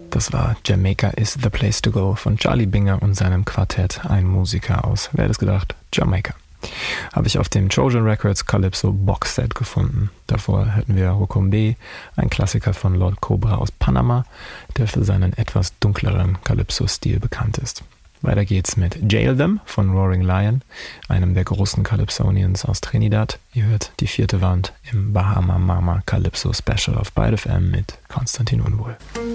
Das war Jamaica is the Place to Go von Charlie Binger und seinem Quartett, ein Musiker aus, wer hätte es gedacht, Jamaika. Habe ich auf dem Trojan Records Calypso Boxset gefunden. Davor hätten wir Rokombe, ein Klassiker von Lord Cobra aus Panama, der für seinen etwas dunkleren Calypso-Stil bekannt ist. Weiter geht's mit Jail Them von Roaring Lion, einem der großen Calypsonians aus Trinidad. Ihr hört die 4. Wand im Bahama Mama Calypso Special auf Byte FM mit Konstantin Unwohl.